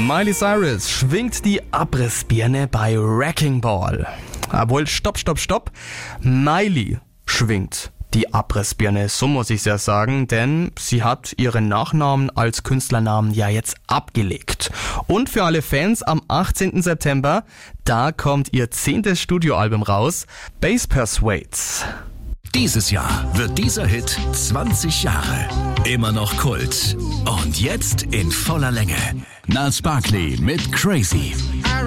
Miley Cyrus schwingt die Abrissbirne bei Wrecking Ball. Obwohl, stopp. Miley schwingt die Abrissbirne, so muss ich ja sagen, denn sie hat ihren Nachnamen als Künstlernamen ja jetzt abgelegt. Und für alle Fans, am 18. September, da kommt ihr 10. Studioalbum raus, Bass Persuades. Dieses Jahr wird dieser Hit 20 Jahre. Immer noch Kult. Und jetzt in voller Länge. Gnarls Barkley mit Crazy.